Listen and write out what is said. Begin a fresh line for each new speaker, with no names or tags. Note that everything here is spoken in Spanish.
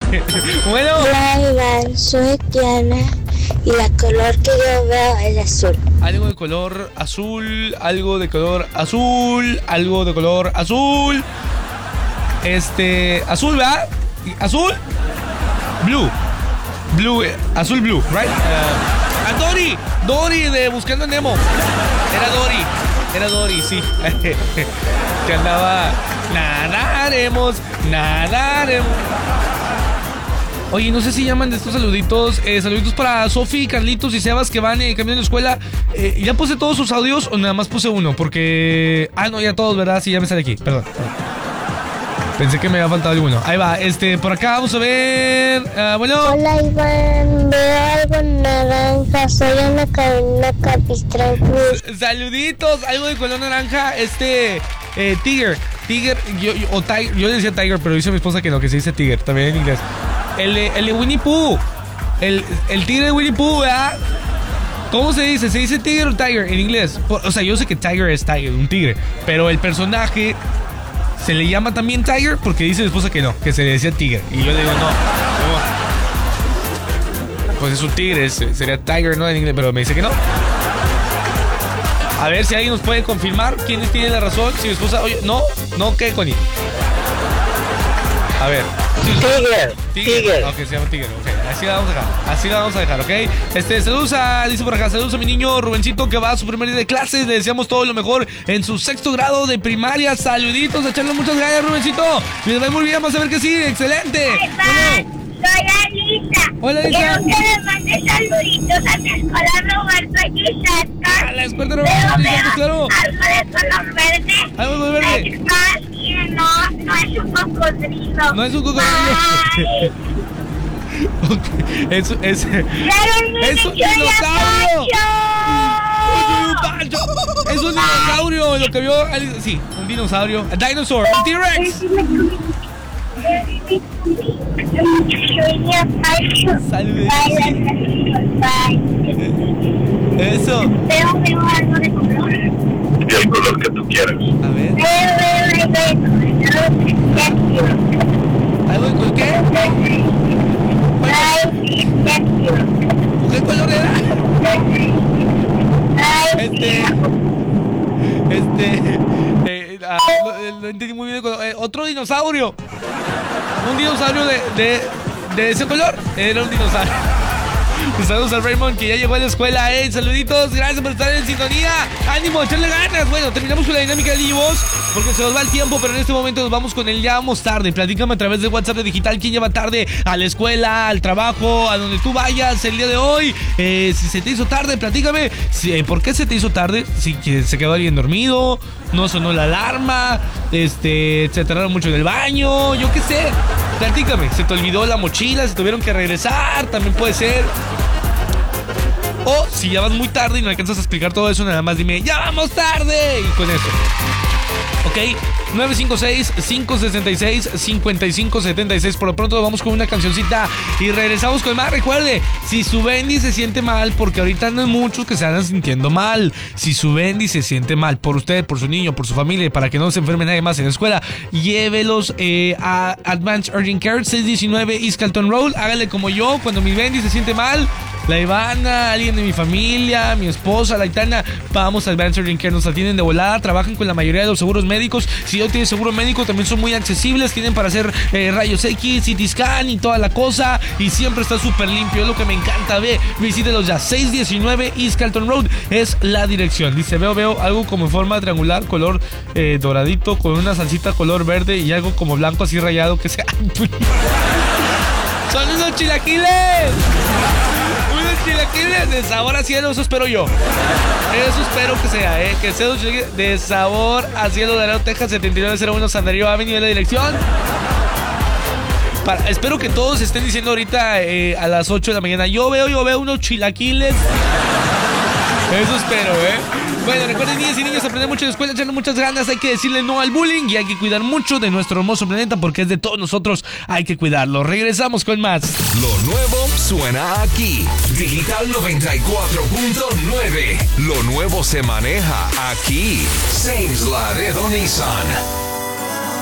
Bueno.
Hola Iván, soy Diana y la color que yo veo es azul.
Algo de color azul, algo de color azul, algo de color azul. Azul, ¿verdad? ¿Azul? Blue. Blue, azul blue, right? Dory de Buscando a Nemo. Era Dory, sí. Que andaba, nadaremos. Oye, no sé si llaman de estos saluditos. Saluditos para Sofi, Carlitos y Sebas que van camino en la escuela. ¿Ya puse todos sus audios o nada más puse uno? Porque... no, ya todos, ¿verdad? Sí, ya me sale aquí, perdón. Pensé que me había faltado alguno. Ahí va, por acá vamos a ver. Bueno.
Hola Iván, veo algo naranja. Soy Ana Carolina Capistrán Cruz.
Saluditos, algo de color naranja. Tiger, yo le decía Tiger, pero dice mi esposa que no, que se dice Tiger, también en inglés. El de Winnie Pooh. El tigre de Winnie Pooh, ¿verdad? ¿Cómo se dice? ¿Se dice Tiger o Tiger en inglés? O sea, yo sé que Tiger es Tiger, un tigre, pero el personaje se le llama también Tiger porque dice mi esposa que no, que se le decía Tiger. Y yo le digo, no. Pues es un tigre, sería Tiger, ¿no? En inglés, pero me dice que no. A ver si alguien nos puede confirmar quiénes tienen la razón. Si mi esposa, oye, no, ¿qué, Connie? A ver. Tiger. Ok, se llama Tiger, ok. Así la vamos a dejar, ok. Dice por acá, saludos a mi niño Rubencito que va a su primer día de clases. Le deseamos todo lo mejor en su 6º grado de primaria. Saluditos, echarle muchas gracias, Rubencito. Les va muy bien, vamos a ver que sí, excelente.
Soy Alisa.
Hola, Alisa.
Quiero que le mande saluditos a mi escuela Roberto Gisasca.
A la escuela Roberto Gisasca, claro.
Algo de color verde.
Algo de verde.
No es un cocodrilo.
No es un cocodrilo. Okay. Es un dinosaurio. Es un dinosaurio. Lo que vio Alisa. Sí, un dinosaurio. A dinosaur. Un T-Rex. Saludos. Eso.
Veo algo de color.
El color que tú quieras.
A ver. ¿Algo de color qué? ¿Qué color era? No entendí muy bien. Otro dinosaurio. Un dinosaurio de ese color. Era un dinosaurio. Saludos al Raymond que ya llegó a la escuela. Saluditos, gracias por estar en sintonía. Ánimo, echarle ganas. Bueno, terminamos con la dinámica de Voz porque se nos va el tiempo, pero en este momento nos vamos con el ya vamos tarde. Platícame a través de WhatsApp de Digital quién lleva tarde a la escuela, al trabajo, a donde tú vayas el día de hoy. Si se te hizo tarde, platícame. ¿Por qué se te hizo tarde? Si se quedó alguien dormido, no sonó la alarma, se tardaron mucho en el baño, yo qué sé. Platícame, se te olvidó la mochila, se tuvieron que regresar, también puede ser. O si ya vas muy tarde y no alcanzas a explicar todo eso, nada más dime, ¡ya vamos tarde! Y con eso. ¿Ok? 956-566-5576. Por lo pronto vamos con una cancioncita y regresamos con más. Recuerde, si su Bendy se siente mal, porque ahorita andan muchos que se andan sintiendo mal. Si su Bendy se siente mal por usted, por su niño, por su familia, para que no se enferme nadie más en la escuela, llévelos a Advanced Urgent Care 619 East Calton Road. Hágale como yo, cuando mi Bendy se siente mal, la Ivana, alguien de mi familia, mi esposa, la Itana, vamos a Advanced Urgent Care, nos atienden de volada, trabajan con la mayoría de los seguros médicos. Si no tienes seguro médico, también son muy accesibles, tienen para hacer rayos X, CT scan y toda la cosa, y siempre está súper limpio, es lo que me encanta. Visítelos ya, 619 East Calton Road es la dirección. Dice, veo algo como en forma triangular, color doradito, con una salsita color verde y algo como blanco así rayado que sea. ¡Son unos chilaquiles! Chilaquiles de sabor a cielo, eso espero yo. Eso espero que sea, que sea de sabor a cielo, de Laredo, Texas, 7901 San Darío Avenue de la dirección. Espero que todos estén diciendo ahorita a las 8 de la mañana, yo veo unos chilaquiles. Eso espero, Bueno, recuerden, niñas y niños, aprender mucho en la escuela, echarle muchas ganas, hay que decirle no al bullying y hay que cuidar mucho de nuestro hermoso planeta porque es de todos nosotros, hay que cuidarlo. Regresamos con más.
Lo nuevo suena aquí. Digital 94.9. Lo nuevo se maneja aquí. Sames Laredo Nissan.